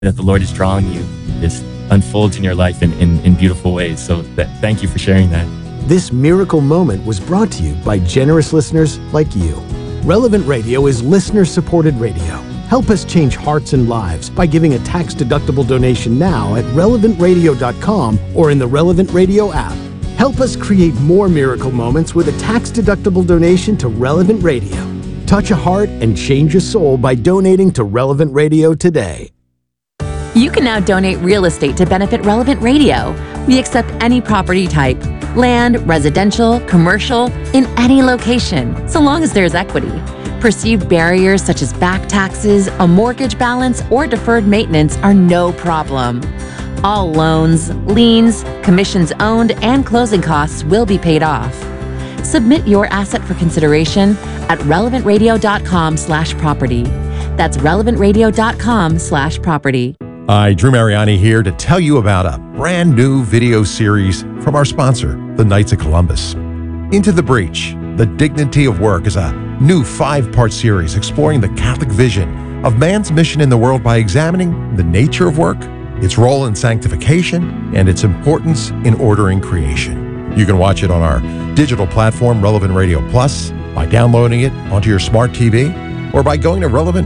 that the Lord is drawing you just unfolds in your life in beautiful ways. So thank you for sharing that. This miracle moment was brought to you by generous listeners like you. Relevant Radio is listener-supported radio. Help us change hearts and lives by giving a tax-deductible donation now at relevantradio.com or in the Relevant Radio app. Help us create more miracle moments with a tax-deductible donation to Relevant Radio. Touch a heart and change a soul by donating to Relevant Radio today. You can now donate real estate to benefit Relevant Radio. We accept any property type, land, residential, commercial, in any location, so long as there's equity. Perceived barriers such as back taxes, a mortgage balance, or deferred maintenance are no problem. All loans, liens, commissions owned, and closing costs will be paid off. Submit your asset for consideration at relevantradio.com/property. That's relevantradio.com/property. Hi, Drew Mariani here to tell you about a brand new video series from our sponsor, the Knights of Columbus. Into the Breach, The Dignity of Work is a new 5-part series exploring the Catholic vision of man's mission in the world by examining the nature of work, its role in sanctification, and its importance in ordering creation. You can watch it on our digital platform, Relevant Radio Plus, by downloading it onto your smart TV, or by going to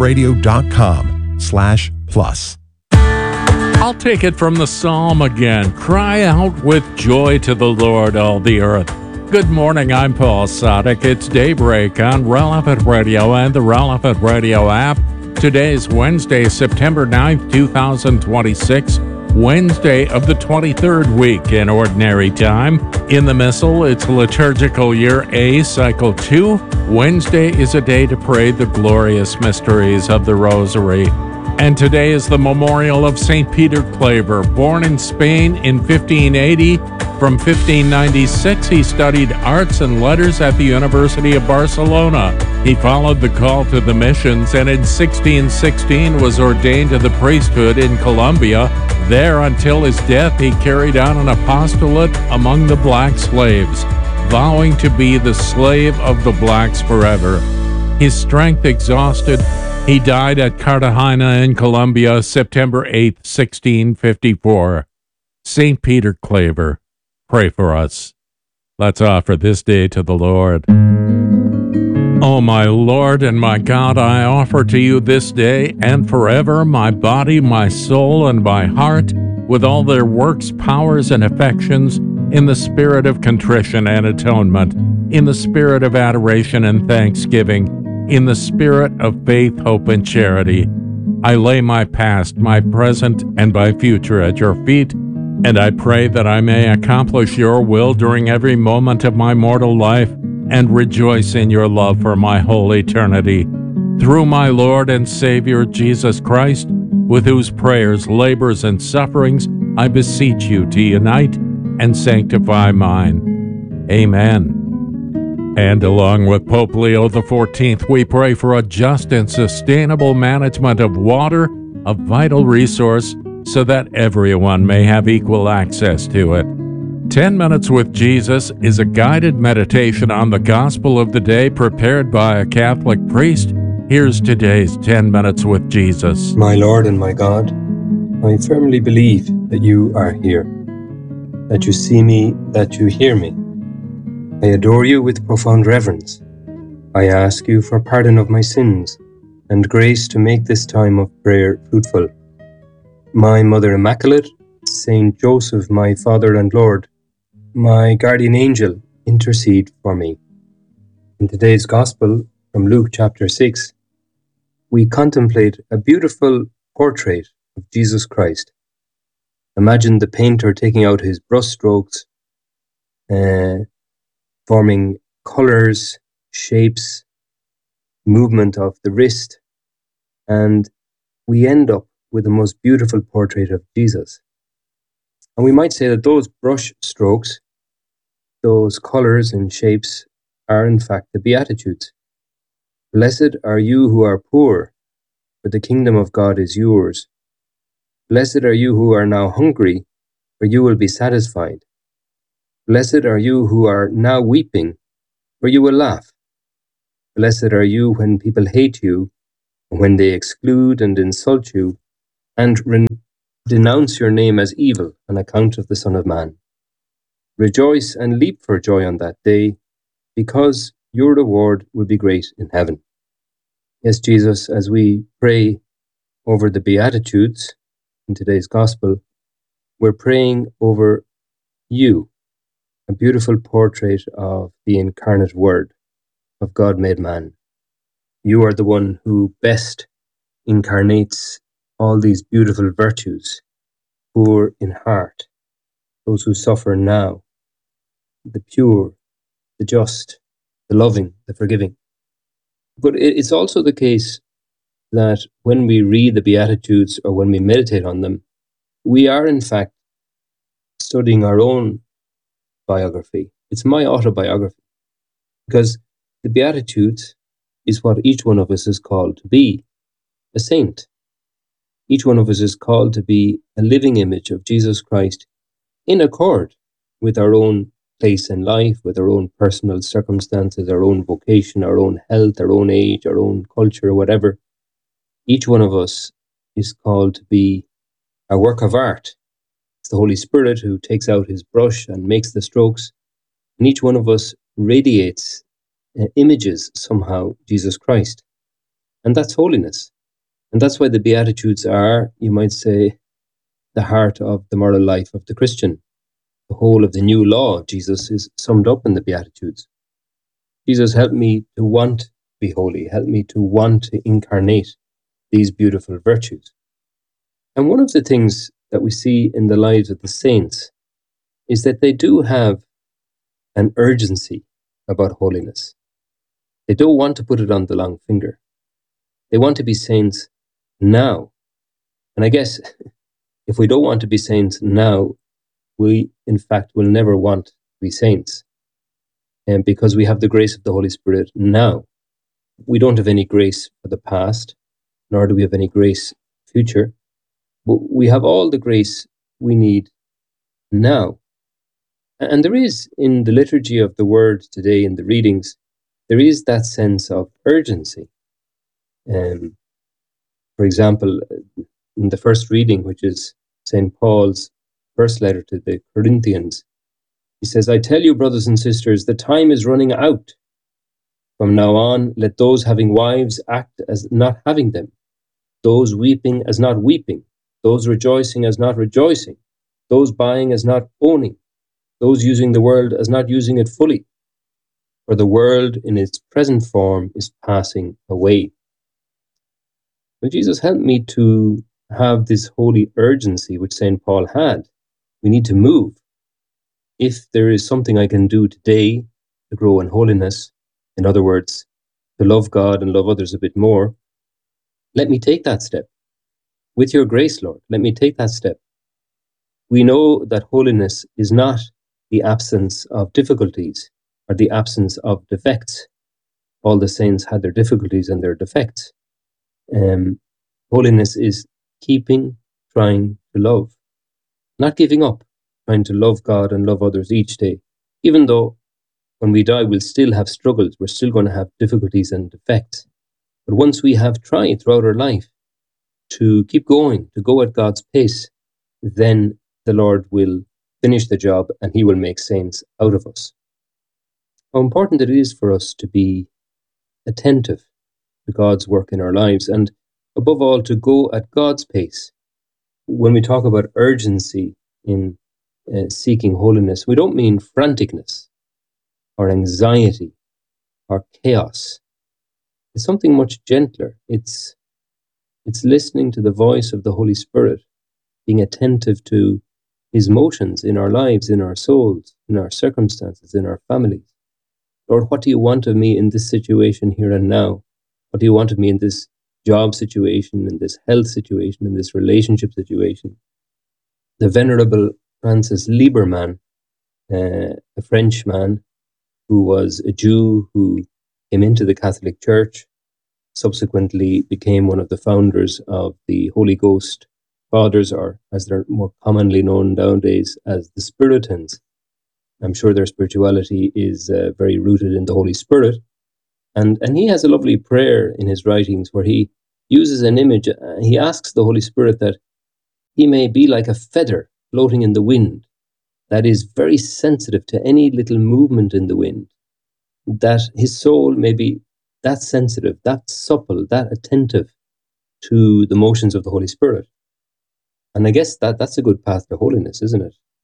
relevantradio.com/plus. I'll take it from the psalm again. Cry out with joy to the Lord, all the earth. Good morning, I'm Paul Sadek. It's Daybreak on Relevant Radio and the Relevant Radio app. Today is Wednesday, September 9th, 2026, Wednesday of the 23rd week in Ordinary Time. In the Missal, it's Liturgical Year A, Cycle 2. Wednesday is a day to pray the glorious mysteries of the Rosary. And today is the memorial of St. Peter Claver, born in Spain in 1580. From 1596, he studied arts and letters at the University of Barcelona. He followed the call to the missions and in 1616 was ordained to the priesthood in Colombia. There, until his death, he carried on an apostolate among the black slaves, vowing to be the slave of the blacks forever. His strength exhausted, he died at Cartagena in Colombia, September 8, 1654. St. Peter Claver, pray for us. Let's offer this day to the Lord. O my Lord and my God, I offer to you this day and forever my body, my soul, and my heart, with all their works, powers, and affections, in the spirit of contrition and atonement, in the spirit of adoration and thanksgiving, in the spirit of faith, hope, and charity. I lay my past, my present, and my future at your feet, and I pray that I may accomplish your will during every moment of my mortal life and rejoice in your love for my whole eternity. Through my Lord and Savior Jesus Christ, with whose prayers, labors, and sufferings I beseech you to unite and sanctify mine. Amen. And along with Pope Leo XIV, we pray for a just and sustainable management of water, a vital resource, so that everyone may have equal access to it. 10 Minutes with Jesus is a guided meditation on the gospel of the day prepared by a Catholic priest. Here's today's 10 Minutes with Jesus. My Lord and my God, I firmly believe that you are here, that you see me, that you hear me. I adore you with profound reverence. I ask you for pardon of my sins and grace to make this time of prayer fruitful. My Mother Immaculate, Saint Joseph, my Father and Lord, my guardian angel, intercede for me. In today's Gospel from Luke chapter 6, we contemplate a beautiful portrait of Jesus Christ. Imagine the painter taking out his brush strokes, forming colors, shapes, movement of the wrist, and we end up with the most beautiful portrait of Jesus. And we might say that those brush strokes, those colors and shapes, are in fact the Beatitudes. Blessed are you who are poor, for the kingdom of God is yours. Blessed are you who are now hungry, for you will be satisfied. Blessed are you who are now weeping, for you will laugh. Blessed are you when people hate you, and when they exclude and insult you, and denounce your name as evil on account of the Son of Man. Rejoice and leap for joy on that day, because your reward will be great in heaven. Yes, Jesus, as we pray over the Beatitudes in today's Gospel, we're praying over you, a beautiful portrait of the incarnate Word of God made man. You are the one who best incarnates all these beautiful virtues, poor in heart, those who suffer now, the pure, the just, the loving, the forgiving. But it's also the case that when we read the Beatitudes or when we meditate on them, we are in fact studying our own biography. It's my autobiography, because the Beatitudes is what each one of us is called to be, a saint. Each one of us is called to be a living image of Jesus Christ in accord with our own place in life, with our own personal circumstances, our own vocation, our own health, our own age, our own culture, whatever. Each one of us is called to be a work of art. It's the Holy Spirit who takes out his brush and makes the strokes, and each one of us radiates, images somehow Jesus Christ. And that's holiness. And that's why the Beatitudes are, you might say, the heart of the moral life of the Christian. The whole of the new law of Jesus is summed up in the Beatitudes. Jesus, help me to want to be holy. Help me to want to incarnate these beautiful virtues. And one of the things that we see in the lives of the saints is that they do have an urgency about holiness. They don't want to put it on the long finger. They want to be saints now. And I guess if we don't want to be saints now, we in fact will never want to be saints. And because we have the grace of the Holy Spirit now. We don't have any grace for the past, nor do we have any grace future. But we have all the grace we need now. And there is, in the liturgy of the Word today, in the readings, there is that sense of urgency. For example, in the first reading, which is St. Paul's first letter to the Corinthians, he says, I tell you, brothers and sisters, the time is running out. From now on, let those having wives act as not having them, those weeping as not weeping, those rejoicing as not rejoicing, those buying as not owning, those using the world as not using it fully. For the world in its present form is passing away. Well, Jesus, help me to have this holy urgency which St. Paul had. We need to move. If there is something I can do today to grow in holiness, in other words, to love God and love others a bit more, let me take that step. With your grace, Lord, let me take that step. We know that holiness is not the absence of difficulties or the absence of defects. All the saints had their difficulties and their defects. Holiness is trying to love, not giving up, trying to love God and love others each day. Even though when we die, we'll still have struggles, we're still going to have difficulties and defects. But once we have tried throughout our life to keep going, to go at God's pace, then the Lord will finish the job and he will make saints out of us. How important it is for us to be attentive to God's work in our lives, and above all, to go at God's pace. When we talk about urgency in seeking holiness, we don't mean franticness or anxiety or chaos. It's something much gentler. It's listening to the voice of the Holy Spirit, being attentive to his motions in our lives, in our souls, in our circumstances, in our families. Lord, what do you want of me in this situation here and now? What do you want of me in this job situation, in this health situation, in this relationship situation? The Venerable Francis Lieberman, a French man who was a Jew who came into the Catholic Church, subsequently became one of the founders of the Holy Ghost Fathers, or as they're more commonly known nowadays as the Spiritans. I'm sure their spirituality is very rooted in the Holy Spirit. And he has a lovely prayer in his writings where he uses an image. He asks the Holy Spirit that he may be like a feather floating in the wind that is very sensitive to any little movement in the wind, that his soul may be that sensitive, that supple, that attentive to the motions of the Holy Spirit. And I guess that's a good path to holiness, isn't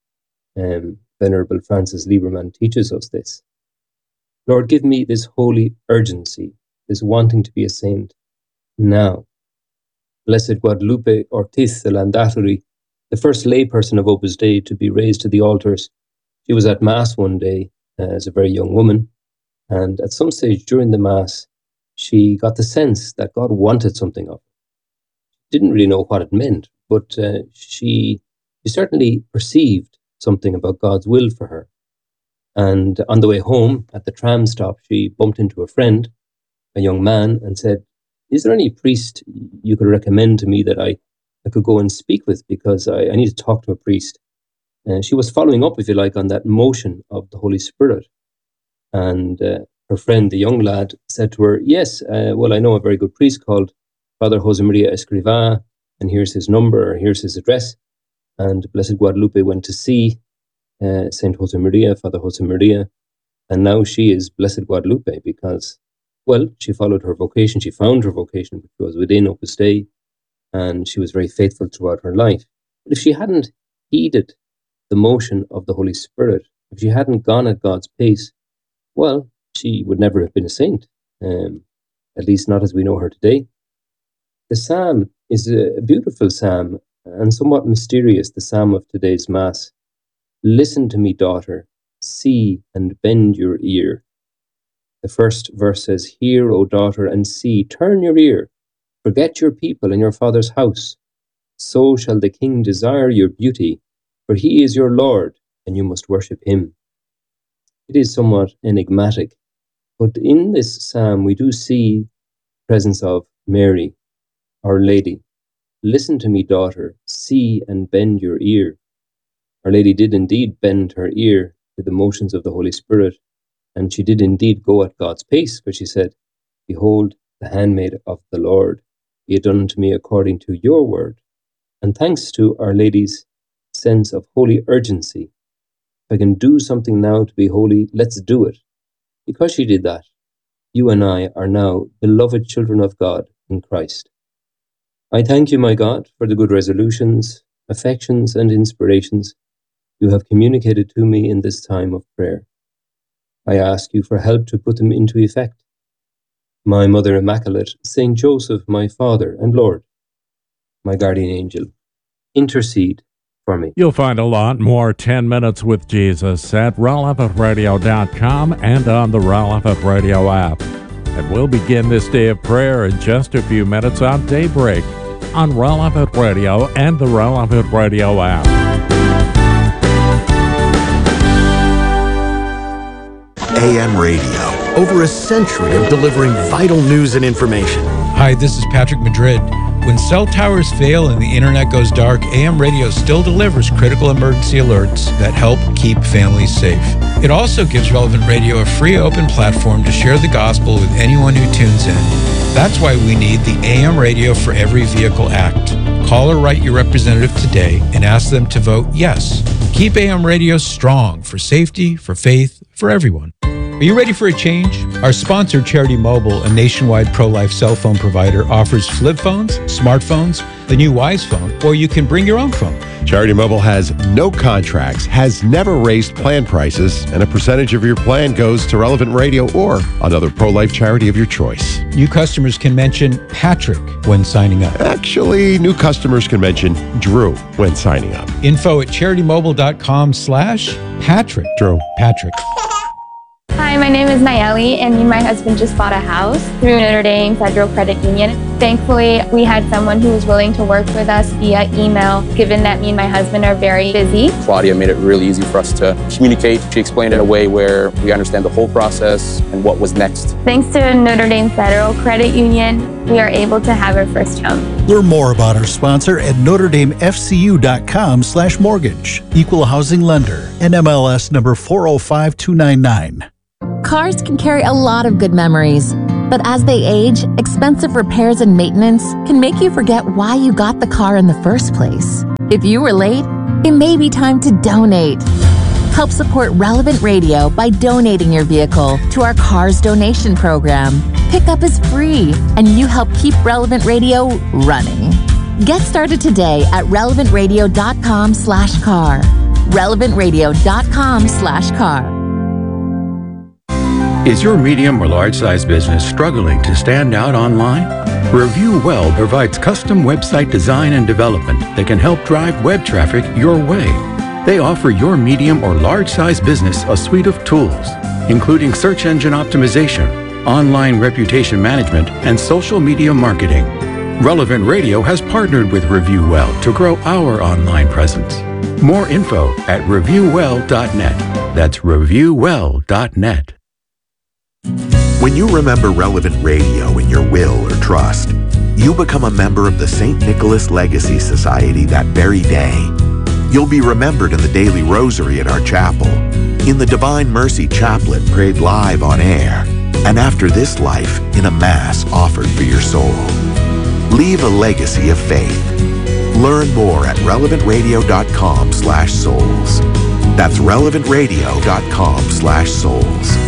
it? Venerable Francis Lieberman teaches us this. Lord, give me this holy urgency, this wanting to be a saint now. Blessed Guadalupe Ortiz de Landauri, the first layperson of Opus Dei to be raised to the altars, she was at Mass one day as a very young woman, and at some stage during the Mass, she got the sense that God wanted something of her. Didn't really know what it meant, but she certainly perceived something about God's will for her. And on the way home, at the tram stop, she bumped into a friend, a young man, and said, "Is there any priest you could recommend to me that I could go and speak with, because I need to talk to a priest?" She was following up, if you like, on that motion of the Holy Spirit. And her friend, the young lad, said to her, "Yes, well, I know a very good priest called Father Jose Maria Escrivá, and here's his number, or here's his address." And Blessed Guadalupe went to see Saint Jose Maria, Father Jose Maria, and now she is Blessed Guadalupe because, well, she followed her vocation, she found her vocation, which was within Opus Dei, and she was very faithful throughout her life. But if she hadn't heeded the motion of the Holy Spirit, if she hadn't gone at God's pace, well, she would never have been a saint, at least not as we know her today. The psalm is a beautiful psalm and somewhat mysterious, the psalm of today's Mass. Listen to me, daughter, see and bend your ear. The first verse says, "Hear, O daughter, and see, turn your ear, forget your people and your father's house. So shall the king desire your beauty, for he is your Lord, and you must worship him." It is somewhat enigmatic, but in this psalm we do see the presence of Mary, Our Lady. Listen to me, daughter, see and bend your ear. Our Lady did indeed bend her ear to the motions of the Holy Spirit, and she did indeed go at God's pace, for she said, "Behold, the handmaid of the Lord, be it done unto me according to your word." And thanks to Our Lady's sense of holy urgency, if I can do something now to be holy, let's do it. Because she did that, you and I are now beloved children of God in Christ. I thank you, my God, for the good resolutions, affections, and inspirations you have communicated to me in this time of prayer. I ask you for help to put them into effect. My Mother Immaculate, Saint Joseph, my Father and Lord, my guardian angel, intercede for me. You'll find a lot more 10 Minutes with Jesus at relevantradio.com and on the Relevant Radio app. And we'll begin this day of prayer in just a few minutes on Daybreak on Relevant Radio and the Relevant Radio app. AM radio. Over a century of delivering vital news and information. Hi, this is Patrick Madrid. When cell towers fail and the internet goes dark, AM radio still delivers critical emergency alerts that help keep families safe. It also gives Relevant Radio a free open platform to share the gospel with anyone who tunes in. That's why we need the AM Radio for Every Vehicle Act. Call or write your representative today and ask them to vote yes. Keep AM radio strong for safety, for faith, for everyone. Are you ready for a change? Our sponsor, Charity Mobile, a nationwide pro-life cell phone provider, offers flip phones, smartphones, the new Wise phone, or you can bring your own phone. Charity Mobile has no contracts, has never raised plan prices, and a percentage of your plan goes to Relevant Radio or another pro-life charity of your choice. New customers can mention Patrick when signing up. Actually, new customers can mention Drew when signing up. Info at CharityMobile.com/Patrick. Drew. Patrick. Hi, my name is Nayeli, and me and my husband just bought a house through Notre Dame Federal Credit Union. Thankfully, we had someone who was willing to work with us via email, given that me and my husband are very busy. Claudia made it really easy for us to communicate. She explained it in a way where we understand the whole process and what was next. Thanks to Notre Dame Federal Credit Union, we are able to have our first home. Learn more about our sponsor at NotreDameFCU.com/mortgage. Equal housing lender. NMLS number 405299. Cars can carry a lot of good memories, but as they age, expensive repairs and maintenance can make you forget why you got the car in the first place. If you were late, it may be time to donate. Help support Relevant Radio by donating your vehicle to our Cars donation program. Pickup is free, and you help keep Relevant Radio running. Get started today at relevantradio.com/car. relevantradio.com/car. Is your medium or large size business struggling to stand out online? Review Well provides custom website design and development that can help drive web traffic your way. They offer your medium or large size business a suite of tools, including search engine optimization, online reputation management, and social media marketing. Relevant Radio has partnered with Review Well to grow our online presence. More info at reviewwell.net. That's reviewwell.net. When you remember Relevant Radio in your will or trust, you become a member of the St. Nicholas Legacy Society that very day. You'll be remembered in the daily rosary at our chapel, in the Divine Mercy Chaplet prayed live on air, and after this life in a Mass offered for your soul. Leave a legacy of faith. Learn more at relevantradio.com/souls. That's relevantradio.com/souls.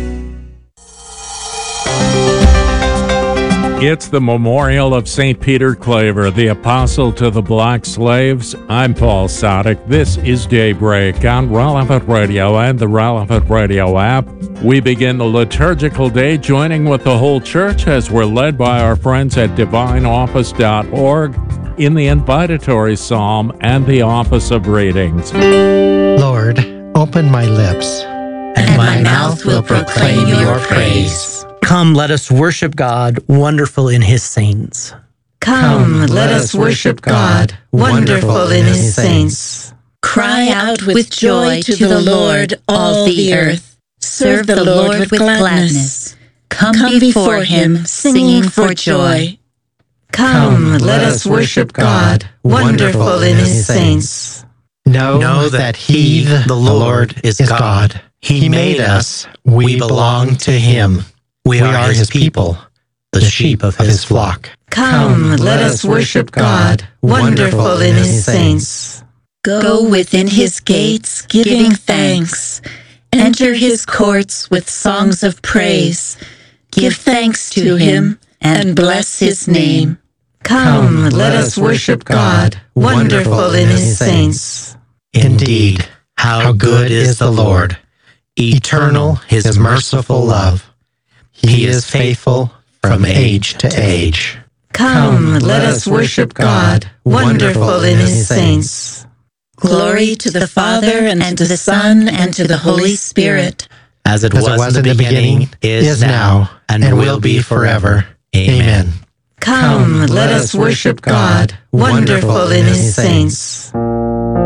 It's the memorial of St. Peter Claver, the apostle to the black slaves. I'm Paul Sadek. This is Daybreak on Relevant Radio and the Relevant Radio app. We begin the liturgical day joining with the whole church as we're led by our friends at divineoffice.org in the invitatory psalm and the office of readings. Lord, open my lips, and my mouth will proclaim your praise. Come, let us worship God, wonderful in his saints. Come, let us worship God, wonderful in his saints. Cry out with joy to the Lord, all the earth. Serve the Lord with gladness. Come before him, singing for joy. Come, let us worship God, wonderful in his saints. Know that he, the Lord, is God. He made us, we belong to him. We are his people, the sheep of his flock. Come, let us worship God, wonderful in his saints. Go within his gates, giving thanks. Enter his courts with songs of praise. Give thanks to him and bless his name. Come, let us worship God, wonderful in his saints. Indeed, how good is the Lord, eternal his merciful love. He is faithful from age to age. Come, let us worship God, wonderful in his saints. Glory to the Father, and to the Son, and to the Holy Spirit. As it was in the beginning, is now, and will be forever. Amen. Come, let us worship God, wonderful in his saints.